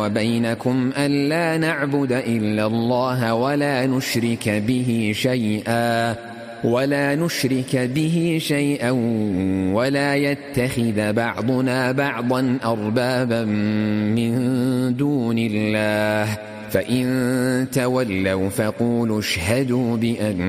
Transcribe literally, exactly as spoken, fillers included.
وبينكم ألا نعبد إلا الله ولا نشرك به شيئا ولا نشرك به شيئا ولا يتخذ بعضنا بعضا أربابا من دون الله فإن تولوا فقولوا اشهدوا بأن